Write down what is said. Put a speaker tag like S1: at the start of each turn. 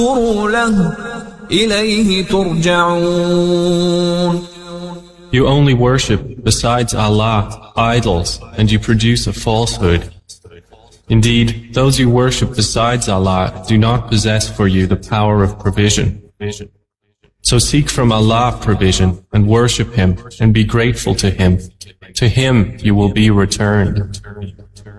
S1: له إليه ترجعون.
S2: You only worship besides Allah idols, and you produce a falsehood. Indeed, those you worship besides Allah do not possess for you the power of provision. So seek from Allah provision and worship Him and be grateful to Him. To Him you will be returned.